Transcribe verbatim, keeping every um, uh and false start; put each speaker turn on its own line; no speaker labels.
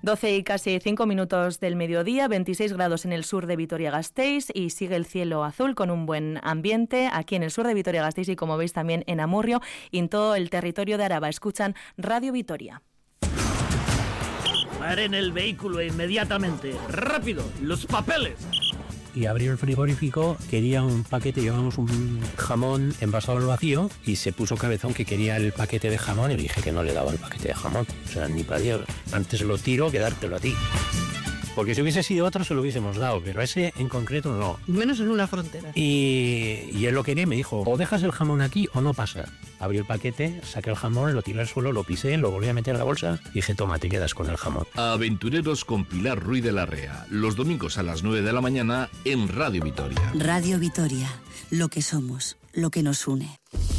doce y casi cinco minutos del mediodía, veintiséis grados en el sur de Vitoria-Gasteiz y sigue el cielo azul con un buen ambiente aquí en el sur de Vitoria-Gasteiz y como veis también en Amurrio y en todo el territorio de Araba. Escuchan Radio Vitoria.
Paren el vehículo inmediatamente. ¡Rápido! ¡Los papeles!
Y abrió el frigorífico, quería un paquete, llevamos un jamón envasado al vacío y se puso cabezón que quería el paquete de jamón y le dije que no le daba el paquete de jamón. O sea, ni para Dios. Antes lo tiro que dártelo a ti. Porque si hubiese sido otro se lo hubiésemos dado, pero ese en concreto no.
Menos en una frontera.
Y, y él lo quería y me dijo, o dejas el jamón aquí o no pasa. Abrí el paquete, saqué el jamón, lo tiré al suelo, lo pisé, lo volví a meter en la bolsa y dije, toma, te quedas con el jamón.
Aventureros con Pilar Ruiz de la Rea, los domingos a las nueve de la mañana en Radio Vitoria.
Radio Vitoria, lo que somos, lo que nos une.